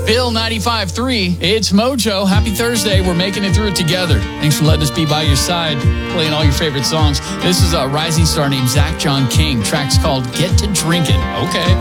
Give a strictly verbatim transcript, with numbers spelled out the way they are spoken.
Bill ninety-five three. It's Mojo. Happy Thursday. We're making it through it together. Thanks for letting us be by your side, playing all your favorite songs. This is a rising star named Zach John King. Track's called Get to Drinking. Okay.